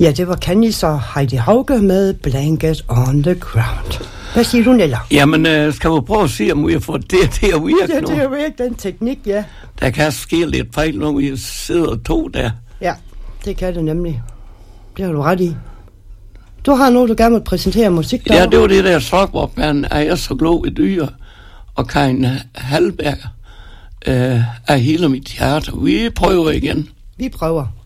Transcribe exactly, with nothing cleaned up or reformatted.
Ja, det var Candice og Heidi Hauge med Blanket on the Ground. Hvad siger du, Nella? Jamen, øh, skal vi prøve at se, om vi har fået det til at virke Ja, nu? det er jo ikke den teknik, ja. Der kan ske lidt fejl, når vi sidder to der. Ja, det kan det nemlig. Det har du ret i. Du har noget, du gerne vil præsentere musik derovre. Ja, det var det der Slagborg-band, er jeg så blå i dyr, og Karin Halberg øh, er hele mit hjerte. Vi prøver igen. Vi prøver.